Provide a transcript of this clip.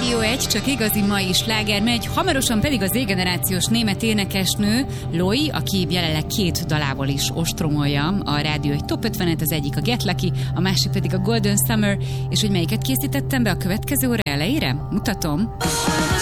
Rádió 1, csak igazi mai sláger megy, hamarosan pedig az Z-generációs német énekesnő Loi, aki jelenleg 2 dalából is ostromolja a Rádió 1 Top 50-et, az egyik a Get Lucky, a másik pedig a Golden Summer, és hogy melyiket készítettem be a következő óra elejére? Mutatom.